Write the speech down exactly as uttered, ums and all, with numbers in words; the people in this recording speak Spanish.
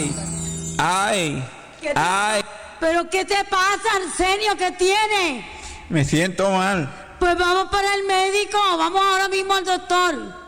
Ay, ay, ¿Qué te- ay. ¿Pero qué te pasa, Arsenio? ¿Qué tienes? Me siento mal. Pues vamos para el médico, vamos ahora mismo al doctor.